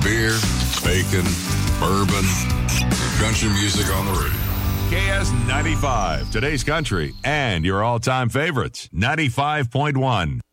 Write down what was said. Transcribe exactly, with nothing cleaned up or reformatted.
beer, bacon, bourbon, country music on the radio. K S ninety-five, today's country, and your all-time favorites, ninety-five point one.